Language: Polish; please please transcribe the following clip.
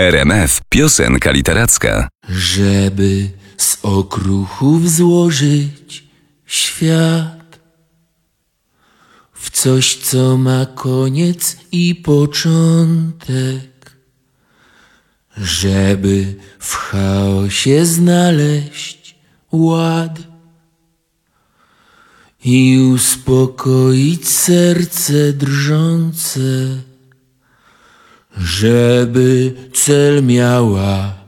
RMF Piosenka Literacka. Żeby z okruchów złożyć świat w coś, co ma koniec i początek, żeby w chaosie znaleźć ład i uspokoić serce drżące, żeby cel miała